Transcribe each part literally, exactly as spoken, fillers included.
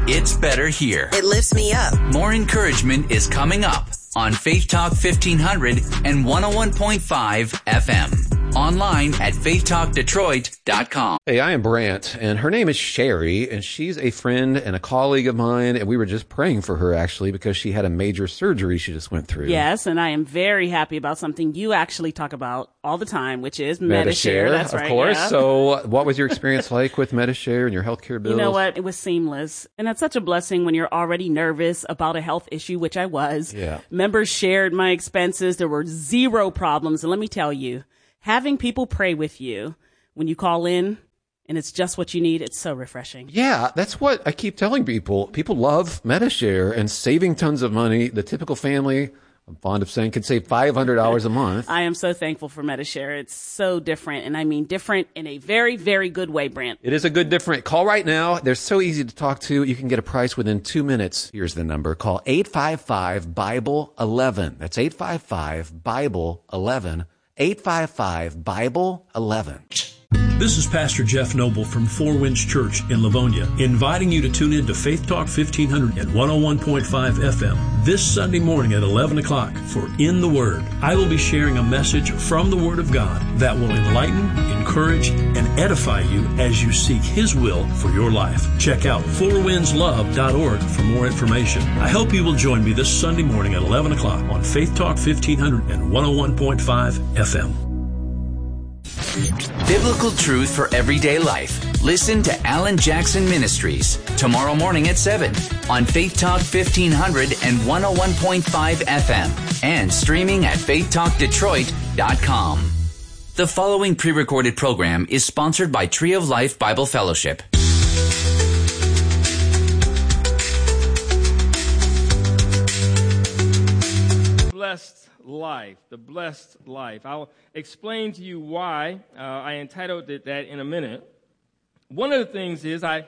It's better here. It lifts me up. More encouragement is coming up on Faith Talk fifteen hundred and one oh one point five F M. Online at faith talk detroit dot com. Hey, I am Brant, and her name is Sherry, and she's a friend and a colleague of mine, and we were just praying for her, actually, because she had a major surgery she just went through. Yes, and I am very happy about something you actually talk about all the time, which is Medi-Share. That's of right, course. yeah. So what was your experience like with Medi-Share and your healthcare bills? You know what? It was seamless. And that's such a blessing when you're already nervous about a health issue, which I was. Yeah. Members shared my expenses. There were zero problems. And let me tell you, having people pray with you when you call in and it's just what you need, it's so refreshing. Yeah, that's what I keep telling people. People love Medi-Share and saving tons of money. The typical family, I'm fond of saying, can save five hundred dollars a month. I am so thankful for Medi-Share. It's so different. And I mean different in a very, very good way, Brant. It is a good different. Call right now. They're so easy to talk to. You can get a price within two minutes. Here's the number. Call eight five five, Bible eleven. That's eight five five, Bible eleven. eight five five, Bible eleven. This is Pastor Jeff Noble from Four Winds Church in Livonia, inviting you to tune in to Faith Talk fifteen hundred and one oh one point five F M this Sunday morning at eleven o'clock for In the Word. I will be sharing a message from the Word of God that will enlighten, encourage, and edify you as you seek His will for your life. Check out four winds love dot org for more information. I hope you will join me this Sunday morning at eleven o'clock on Faith Talk fifteen hundred and one oh one point five F M. Biblical truth for everyday life. Listen to Alan Jackson Ministries tomorrow morning at seven on Faith Talk fifteen hundred and one oh one point five F M and streaming at faith talk detroit dot com. The following pre-recorded program is sponsored by Tree of Life Bible Fellowship. Blessed life, the blessed life. I'll explain to you why uh, I entitled it that in a minute. One of the things is I,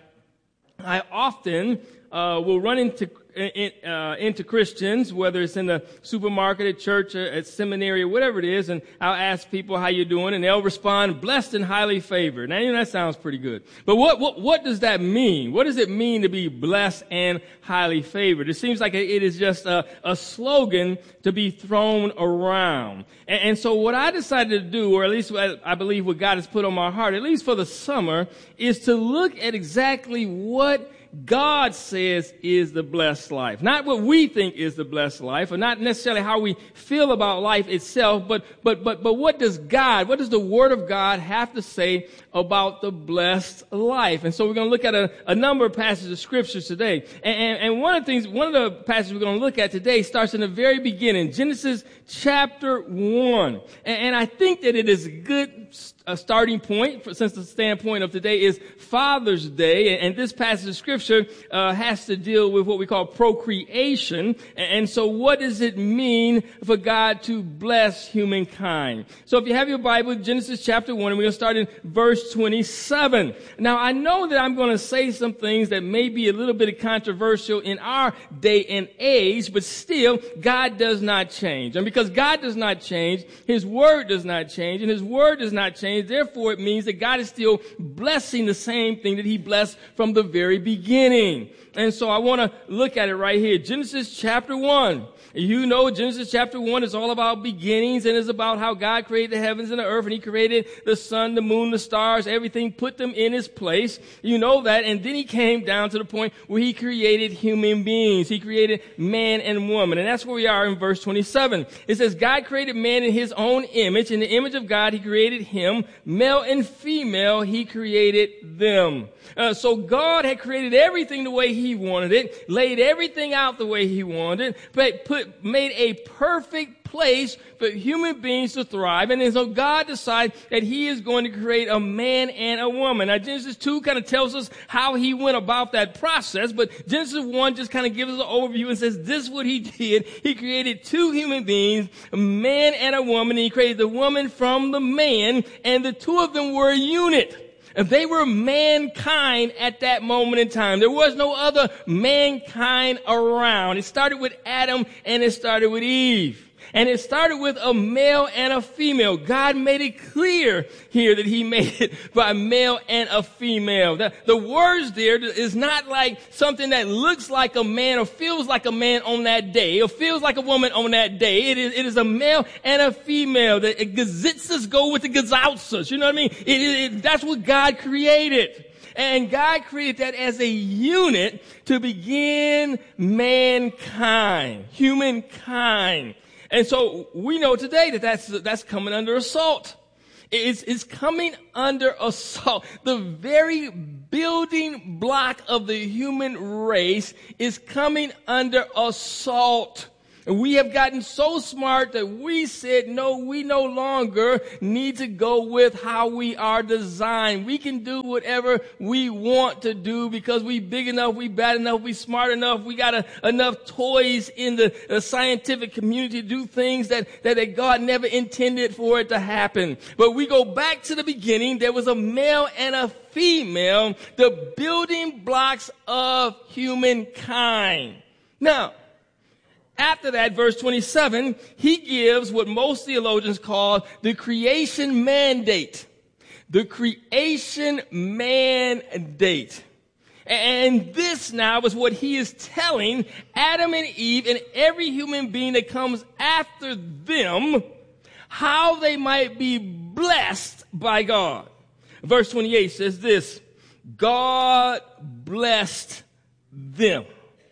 I often uh, will run into in, uh, into Christians, whether it's in the supermarket, at church, or at seminary, or whatever it is, and I'll ask people how you're doing, and they'll respond, blessed and highly favored. Now, you know, that sounds pretty good. But what, what, what does that mean? What does it mean to be blessed and highly favored? It seems like it is just a, a slogan to be thrown around. And, and so what I decided to do, or at least I believe what God has put on my heart, at least for the summer, is to look at exactly what God says is the blessed life. Not what we think is the blessed life, or not necessarily how we feel about life itself, but, but, but, but what does God, what does the Word of God have to say about the blessed life? And so we're going to look at a, a number of passages of scriptures today. And, and, and one of the things, one of the passages we're going to look at today starts in the very beginning, Genesis chapter one. And, and I think that it is a good a starting point, for, since the standpoint of today is Father's Day, and, and this passage of Scripture uh, has to deal with what we call procreation. And, and so what does it mean for God to bless humankind? So if you have your Bible, Genesis chapter one, and we're going to start in verse twenty-seven. Now, I know that I'm going to say some things that may be a little bit controversial in our day and age, but still, God does not change. And because God does not change, His Word does not change, and His Word does not change, therefore, it means that God is still blessing the same thing that He blessed from the very beginning. And so I want to look at it right here. Genesis chapter one. You know, Genesis chapter one is all about beginnings, and is about how God created the heavens and the earth, and He created the sun, the moon, the stars, everything, put them in its place. You know that. And then He came down to the point where He created human beings. He created man and woman. And that's where we are in verse twenty-seven. It says, God created man in His own image. In the image of God, He created him. Male and female, He created them. Uh, so God had created everything the way He wanted it, laid everything out the way He wanted, but put made a perfect place for human beings to thrive. And then so God decided that He is going to create a man and a woman. Now, Genesis two kind of tells us how He went about that process, but Genesis one just kind of gives us an overview and says this is what He did. He created two human beings, a man and a woman, and He created the woman from the man, and the two of them were a unit. And they were mankind at that moment in time. There was no other mankind around. It started with Adam and it started with Eve. And it started with a male and a female. God made it clear here that he made it by male and a female. The, the words there is not like something that looks like a man or feels like a man on that day or feels like a woman on that day. It is, it is a male and a female. The gazitzas go with the gazoutsas. You know what I mean? It, it, it, that's what God created. And God created that as a unit to begin mankind, humankind. And so we know today that that's, that's coming under assault. It's, it's coming under assault. The very building block of the human race is coming under assault. And we have gotten so smart that we said, no, we no longer need to go with how we are designed. We can do whatever we want to do because we big enough, we bad enough, we smart enough, we got a, enough toys in the, the scientific community to do things that, that, that God never intended for it to happen. But we go back to the beginning. There was a male and a female, the building blocks of humankind. Now, after that, verse twenty-seven, he gives what most theologians call the creation mandate. The creation mandate. And this now is what he is telling Adam and Eve and every human being that comes after them, how they might be blessed by God. Verse twenty-eight says this, God blessed them.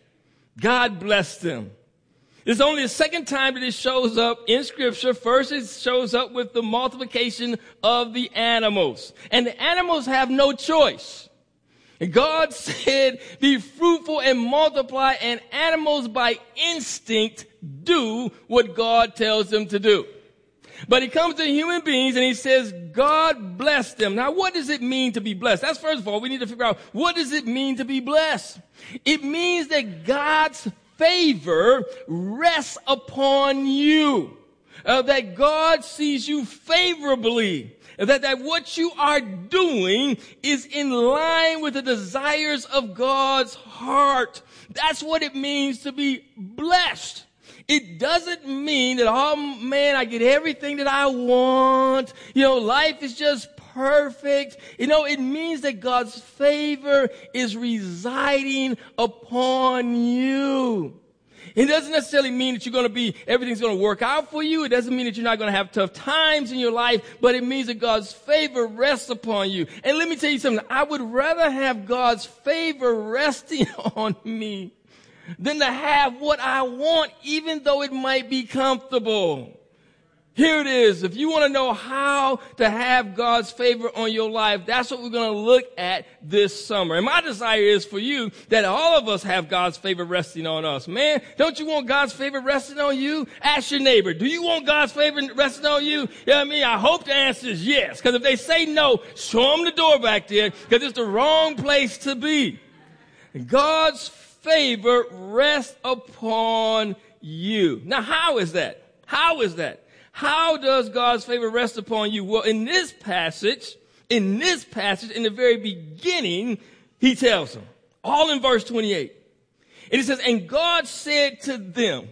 God blessed them. It's only the second time that it shows up in Scripture. First, it shows up with the multiplication of the animals. And the animals have no choice. And God said, be fruitful and multiply, and animals by instinct do what God tells them to do. But he comes to human beings and he says, God bless them. Now, what does it mean to be blessed? That's first of all, we need to figure out, what does it mean to be blessed? It means that God's favor rests upon you, uh, that God sees you favorably, that, that what you are doing is in line with the desires of God's heart. That's what it means to be blessed. It doesn't mean that, oh man, I get everything that I want. You know, life is just perfect. You know, it means that God's favor is residing upon you. It doesn't necessarily mean that you're going to be, everything's going to work out for you. It doesn't mean that you're not going to have tough times in your life, but it means that God's favor rests upon you. And let me tell you something. I would rather have God's favor resting on me than to have what I want, even though it might be comfortable. Here it is. If you want to know how to have God's favor on your life, that's what we're going to look at this summer. And my desire is for you that all of us have God's favor resting on us. Man, don't you want God's favor resting on you? Ask your neighbor, do you want God's favor resting on you? You know what I mean? I hope the answer is yes. Because if they say no, show them the door back there, because it's the wrong place to be. God's favor rests upon you. Now, how is that? How is that? How does God's favor rest upon you? Well, in this passage, in this passage, in the very beginning, he tells them, all in verse twenty-eight. And it says, and God said to them,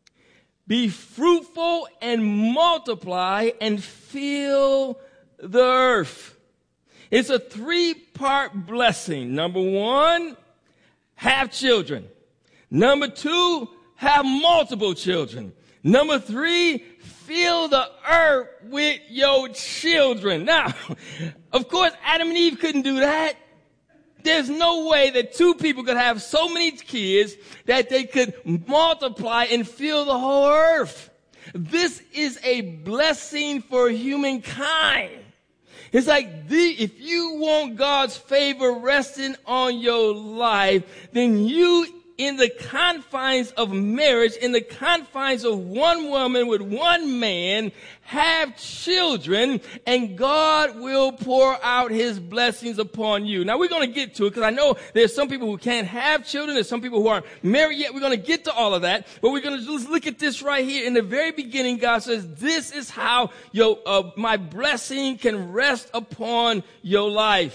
be fruitful and multiply and fill the earth. It's a three-part blessing. Number one, have children. Number two, have multiple children. Number three, fill the earth with your children. Now, of course, Adam and Eve couldn't do that. There's no way that two people could have so many kids that they could multiply and fill the whole earth. This is a blessing for humankind. It's like, the, if you want God's favor resting on your life, then you, in the confines of marriage, in the confines of one woman with one man, have children, and God will pour out his blessings upon you. Now, we're going to get to it, because I know there's some people who can't have children. There's some people who aren't married yet. We're going to get to all of that. But we're going to just look at this right here. In the very beginning, God says, this is how your, uh, my blessing can rest upon your life.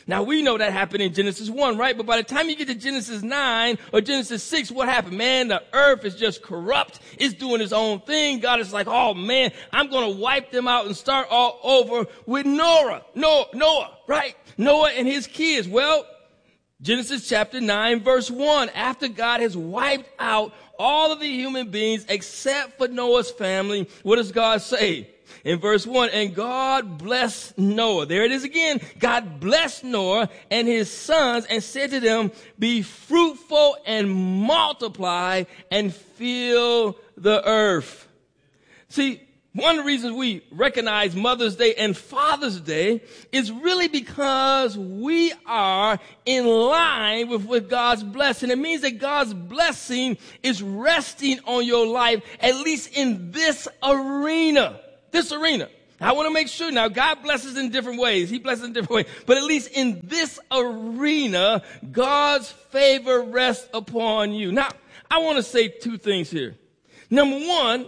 Now, we know that happened in Genesis one, right? But by the time you get to Genesis nine or Genesis six, what happened? Man, the earth is just corrupt. It's doing its own thing. God is like, oh, man, I'm going to wipe them out and start all over with Noah. Noah, Noah, right? Noah and his kids. Well, Genesis chapter nine, verse one, after God has wiped out all of the human beings except for Noah's family, what does God say? In verse one, and God blessed Noah. There it is again. God blessed Noah and his sons and said to them, be fruitful and multiply and fill the earth. See, one of the reasons we recognize Mother's Day and Father's Day is really because we are in line with, with God's blessing. It means that God's blessing is resting on your life, at least in this arena. This arena. I want to make sure now God blesses in different ways. He blesses in different ways. But at least in this arena, God's favor rests upon you. Now, I want to say two things here. Number one,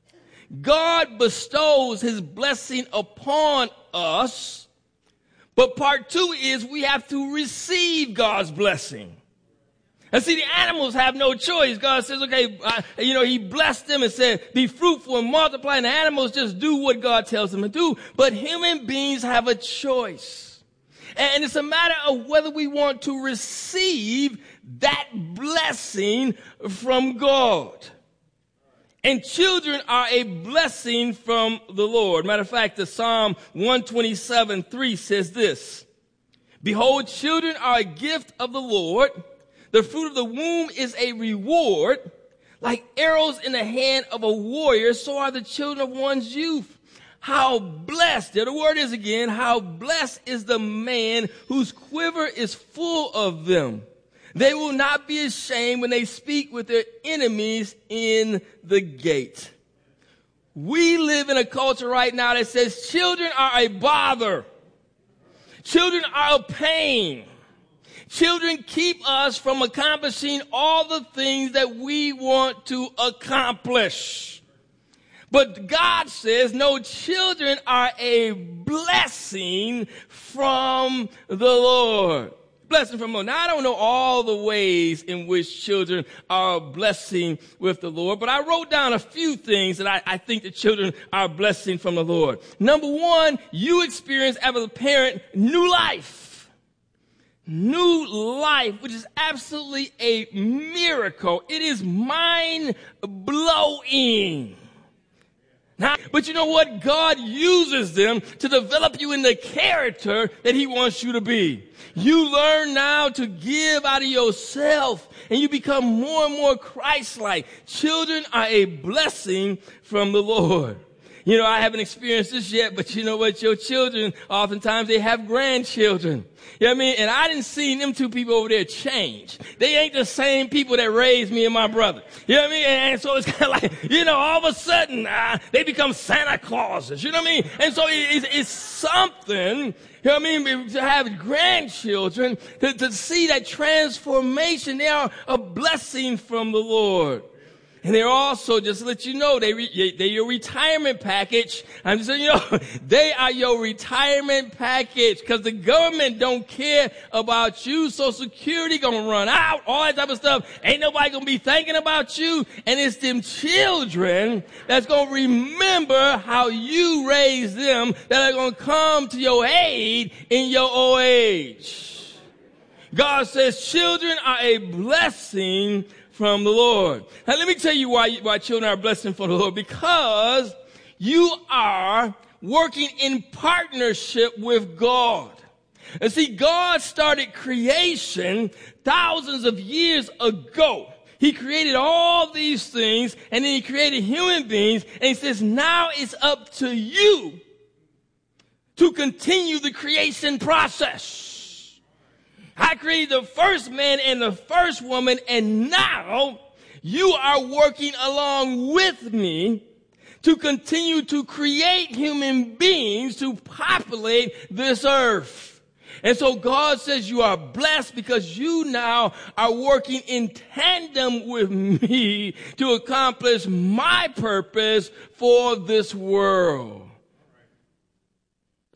God bestows his blessing upon us. But part two is we have to receive God's blessing. And see, the animals have no choice. God says, okay, uh, you know, he blessed them and said, be fruitful and multiply. And the animals just do what God tells them to do. But human beings have a choice. And it's a matter of whether we want to receive that blessing from God. And children are a blessing from the Lord. Matter of fact, the Psalm one twenty-seven three says this, behold, children are a gift of the Lord. The fruit of the womb is a reward. Like arrows in the hand of a warrior, so are the children of one's youth. How blessed, there the word is again, how blessed is the man whose quiver is full of them. They will not be ashamed when they speak with their enemies in the gate. We live in a culture right now that says children are a bother. Children are a pain. Children keep us from accomplishing all the things that we want to accomplish. But God says, no, children are a blessing from the Lord. Blessing from the Lord. Now, I don't know all the ways in which children are a blessing with the Lord, but I wrote down a few things that I, I think the children are a blessing from the Lord. Number one, you experience as a parent new life. New life, which is absolutely a miracle. It is mind-blowing. Now, but you know what? God uses them to develop you in the character that he wants you to be. You learn now to give out of yourself, and you become more and more Christ-like. Children are a blessing from the Lord. You know, I haven't experienced this yet, but you know what? Your children, oftentimes they have grandchildren. You know what I mean? And I didn't see them two people over there change. They ain't the same people that raised me and my brother. You know what I mean? And so it's kind of like, you know, all of a sudden, uh, they become Santa Clauses. You know what I mean? And so it, it's, it's something, you know what I mean, to have grandchildren, to, to see that transformation. They are a blessing from the Lord. And they're also, just to let you know, they re, they're your retirement package. I'm just saying, you know, they are your retirement package because the government don't care about you. Social Security gonna run out, all that type of stuff. Ain't nobody gonna be thinking about you. And it's them children that's gonna remember how you raised them that are gonna come to your aid in your old age. God says children are a blessing from the Lord. Now, let me tell you why, why children are a blessing from the Lord. Because you are working in partnership with God. And see, God started creation thousands of years ago. He created all these things, and then he created human beings, and he says, now it's up to you to continue the creation process. I created the first man and the first woman, and now you are working along with me to continue to create human beings to populate this earth. And so God says you are blessed because you now are working in tandem with me to accomplish my purpose for this world.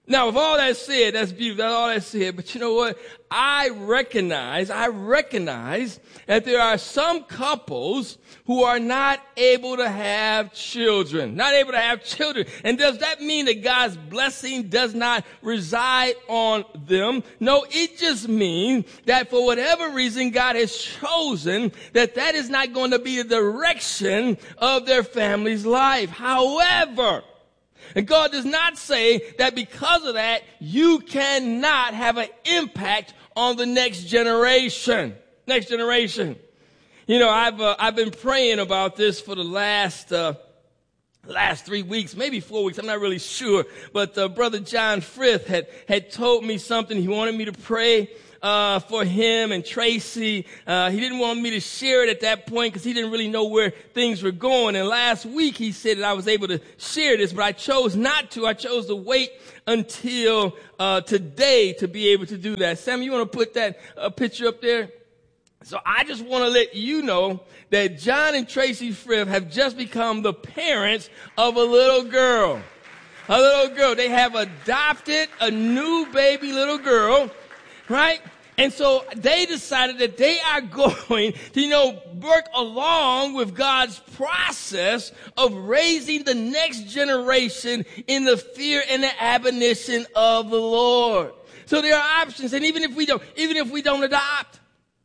Now, with all that said, that's beautiful, that's all that said, but you know what? I recognize, I recognize that there are some couples who are not able to have children, not able to have children. And does that mean that God's blessing does not reside on them? No, it just means that for whatever reason, God has chosen that that is not going to be the direction of their family's life. However, and God does not say that because of that, you cannot have an impact on the next generation. Next generation. You know, I've uh, I've been praying about this for the last uh, last three weeks, maybe four weeks. I'm not really sure. But uh, Brother John Frith had had told me something. He wanted me to pray Uh, for him and Tracy. Uh, he didn't want me to share it at that point because he didn't really know where things were going. And last week he said that I was able to share this, but I chose not to. I chose to wait until uh, today to be able to do that. Sam, you want to put that uh, picture up there? So I just want to let you know that John and Tracy Frith have just become the parents of a little girl. A little girl. They have adopted a new baby little girl. Right? And so they decided that they are going to, you know, work along with God's process of raising the next generation in the fear and the admonition of the Lord. So there are options. And even if we don't, even if we don't adopt,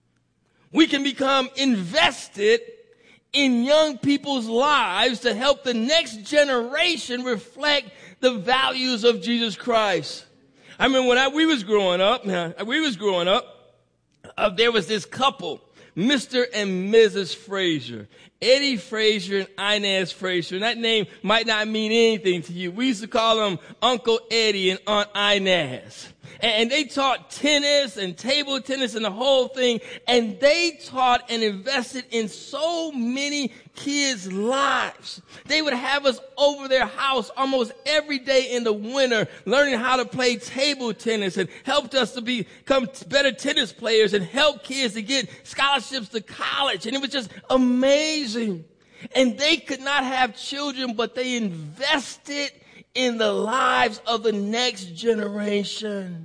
we can become invested in young people's lives to help the next generation reflect the values of Jesus Christ. I remember when I, we was growing up, we was growing up, uh, there was this couple, Mister and Missus Frazier, Eddie Frazier and Inez Frazier. And that name might not mean anything to you. We used to call them Uncle Eddie and Aunt Inez. And they taught tennis and table tennis and the whole thing. And they taught and invested in so many kids' lives. They would have us over their house almost every day in the winter, learning how to play table tennis, and helped us to become better tennis players and help kids to get scholarships to college. And it was just amazing. And they could not have children, but they invested in the lives of the next generation.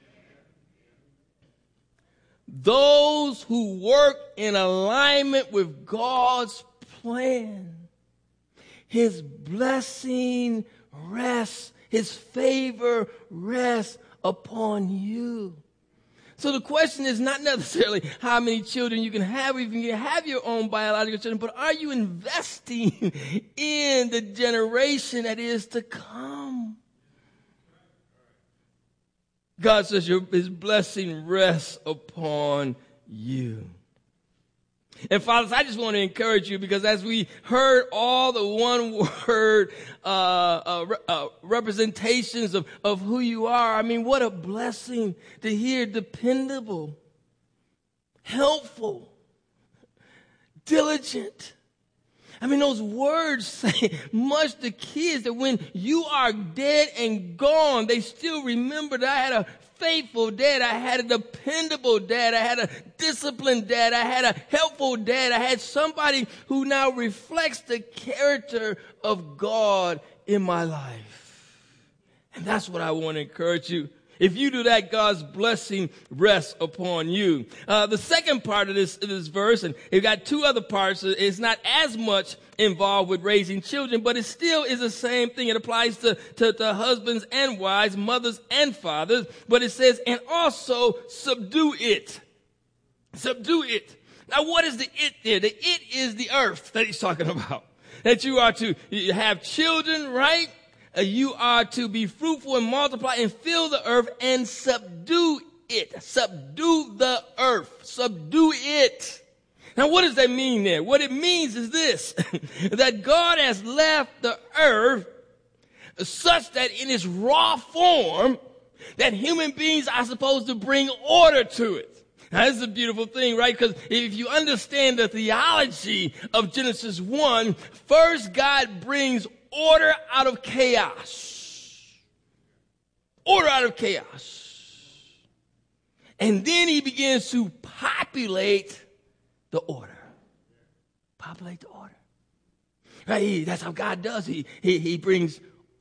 Those who work in alignment with God's plan, His blessing rests, His favor rests upon you. So the question is not necessarily how many children you can have, or if you can have your own biological children, but are you investing in the generation that is to come? God says your, His blessing rests upon you. And fathers, I just want to encourage you, because as we heard all the one word uh, uh, uh, representations of, of who you are, I mean, what a blessing to hear dependable, helpful, diligent. I mean, those words say much to kids that when you are dead and gone, they still remember that I had a faithful dad, I had a dependable dad, I had a disciplined dad, I had a helpful dad, I had somebody who now reflects the character of God in my life. And that's what I want to encourage you. If you do that, God's blessing rests upon you. Uh, the second part of this, of this verse, and you've got two other parts, it's not as much involved with raising children, but it still is the same thing. It applies to, to, to husbands and wives, mothers and fathers, but it says, and also subdue it. Subdue it. Now, what is the it there? The it is the earth that he's talking about. That you are to have children, right? Uh, you are to be fruitful and multiply and fill the earth and subdue it. Subdue the earth. Subdue it. Now, what does that mean there? What it means is this, that God has left the earth such that in its raw form, that human beings are supposed to bring order to it. Now, this is a beautiful thing, right? Because if you understand the theology of Genesis one, first God brings order out of chaos. Order out of chaos. And then he begins to populate the order. Populate the order. Right? That's how God does. He, he, he brings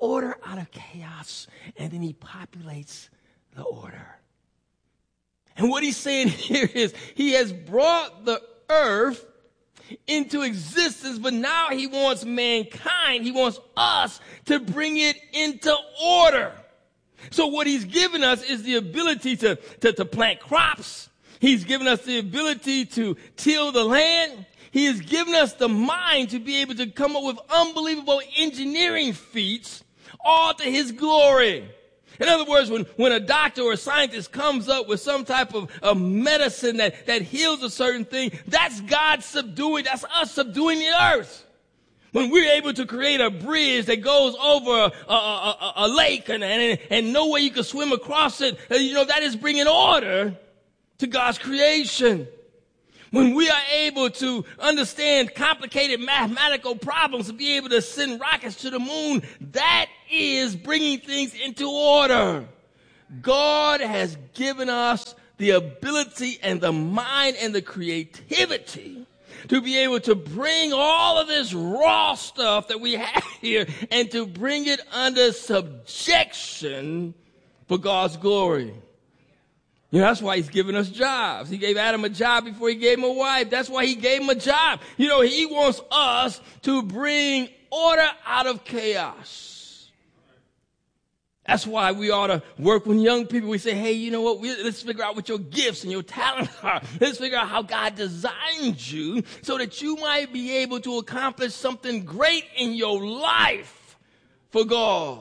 order out of chaos, and then he populates the order. And what he's saying here is he has brought the earth into existence, but now he wants mankind, he wants us to bring it into order. So what he's given us is the ability to, to, to plant crops. He's given us the ability to till the land. He has given us the mind to be able to come up with unbelievable engineering feats, all to his glory. In other words, when, when a doctor or a scientist comes up with some type of, of medicine that, that heals a certain thing, that's God subduing, that's us subduing the earth. When we're able to create a bridge that goes over a, a, a, a lake and, and, and no way you can swim across it, you know, that is bringing order to God's creation. When we are able to understand complicated mathematical problems and be able to send rockets to the moon, that is bringing things into order. God has given us the ability and the mind and the creativity to be able to bring all of this raw stuff that we have here and to bring it under subjection for God's glory. You know, that's why he's given us jobs. He gave Adam a job before he gave him a wife. That's why he gave him a job. You know, he wants us to bring order out of chaos. That's why we ought to work with young people. We say, hey, you know what? We, let's figure out what your gifts and your talents are. Let's figure out how God designed you so that you might be able to accomplish something great in your life for God.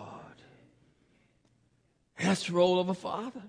And that's the role of a father.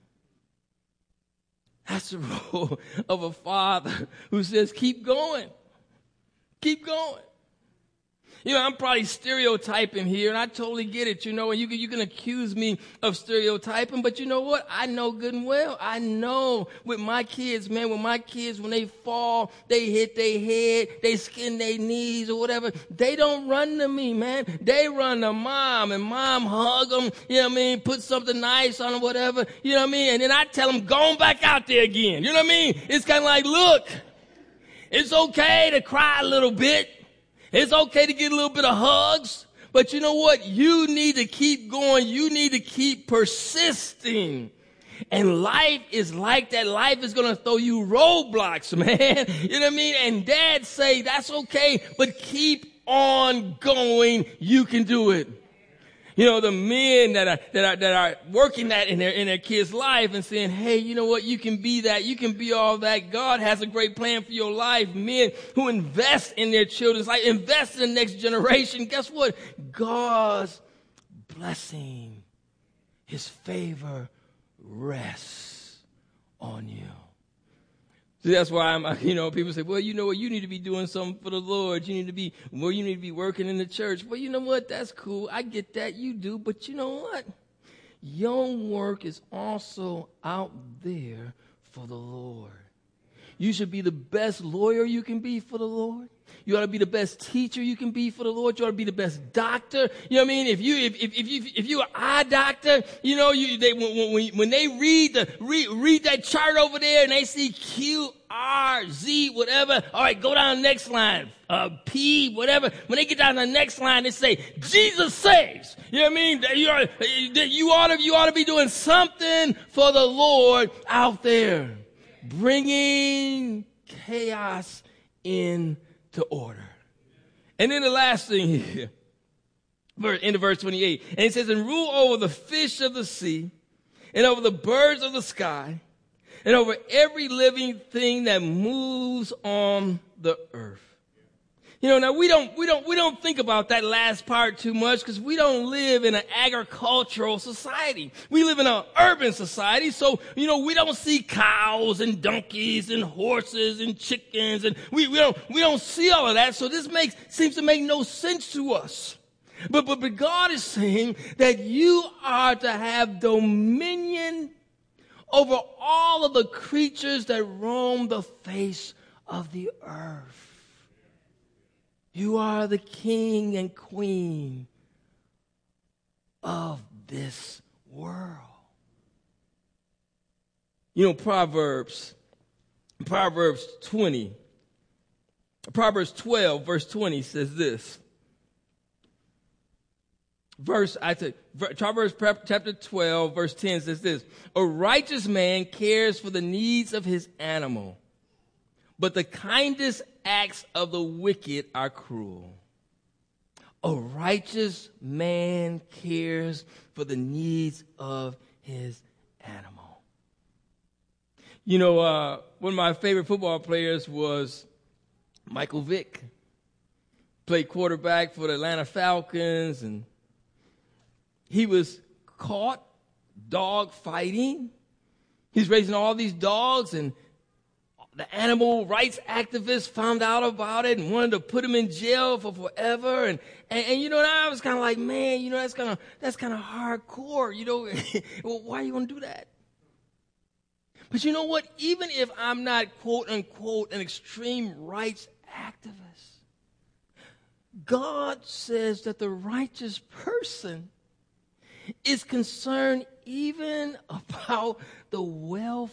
That's the role of a father who says, keep going. Keep going. You know, I'm probably stereotyping here, and I totally get it, you know, and you can, you can accuse me of stereotyping, but you know what? I know good and well. I know with my kids, man, with my kids, when they fall, they hit their head, they skin their knees or whatever, they don't run to me, man. They run to mom, and mom hug them, you know what I mean, put something nice on them, whatever, you know what I mean, and then I tell them, go on back out there again. You know what I mean? It's kind of like, look, it's okay to cry a little bit. It's okay to get a little bit of hugs, but you know what? You need to keep going. You need to keep persisting. And life is like that. Life is going to throw you roadblocks, man. You know what I mean? And Dad say, that's okay, but keep on going. You can do it. You know, the men that are, that are, that are working that in their, in their kids' life and saying, hey, you know what? You can be that. You can be all that. God has a great plan for your life. Men who invest in their children's life, invest in the next generation. Guess what? God's blessing, his favor rests on you. So that's why I'm, you know, people say, well, you know what, you need to be doing something for the Lord. You need to be, well, you need to be working in the church. Well, you know what, that's cool. I get that, you do. But you know what? Your work is also out there for the Lord. You should be the best lawyer you can be for the Lord. You ought to be the best teacher you can be for the Lord. You ought to be the best doctor. You know what I mean? If you, if, if, if you, if you're an eye doctor, you know, you, they, when, when, when they read the, read, read that chart over there and they see Q, R, Z, whatever. All right, go down the next line. Uh, P, whatever. When they get down to the next line, they say, Jesus saves. You know what I mean? You ought, you ought to, you ought to be doing something for the Lord out there. Bringing chaos into order. And then the last thing here, into verse twenty-eight, and it says, and rule over the fish of the sea, and over the birds of the sky, and over every living thing that moves on the earth. You know, now we don't, we don't, we don't think about that last part too much because we don't live in an agricultural society. We live in an urban society. So, you know, we don't see cows and donkeys and horses and chickens and we, we don't, we don't see all of that. So this makes, seems to make no sense to us. But, but, but God is saying that you are to have dominion over all of the creatures that roam the face of the earth. You are the king and queen of this world. You know, Proverbs, Proverbs twenty, Proverbs twelve, verse twenty says this. verse, I said, Proverbs chapter twelve, verse ten says this: a righteous man cares for the needs of his animal, but the kindest acts of the wicked are cruel. A righteous man cares for the needs of his animal. You know, uh, one of my favorite football players was Michael Vick. Played quarterback for the Atlanta Falcons, and he was caught dog fighting. He's raising all these dogs, and the animal rights activists found out about it and wanted to put him in jail for forever. And, and, and you know, and I was kind of like, man, you know, that's kind of, that's kind of hardcore, you know. Well, why are you going to do that? But you know what? Even if I'm not, quote unquote, an extreme rights activist, God says that the righteous person is concerned even about the welfare